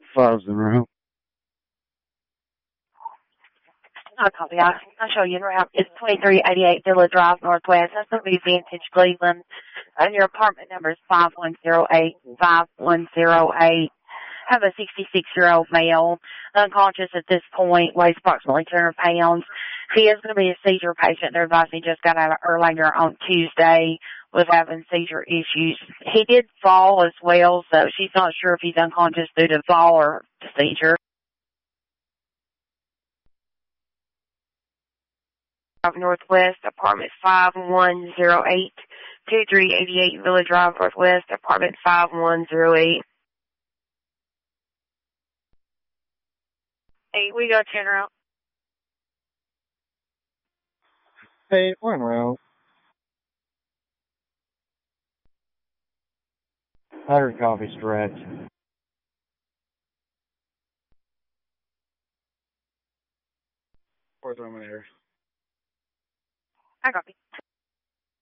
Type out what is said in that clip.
Five's in route. I'll copy. I'll show you in route. It's 2388 Villa Drive Northwest. That's going to be Vintage Cleveland. And your apartment number is 5108. 5108. Have a 66-year-old male, unconscious at this point, weighs approximately 200 pounds. He is going to be a seizure patient. They're advising he just got out earlier on Tuesday, was having seizure issues. He did fall as well, so she's not sure if he's unconscious due to fall or seizure. Northwest, apartment 5108, 2388 Village Drive Northwest, apartment 5108. Hey, we got you in route. Hey, we're en route. Battery copy's direct. 4th Roman. I copy.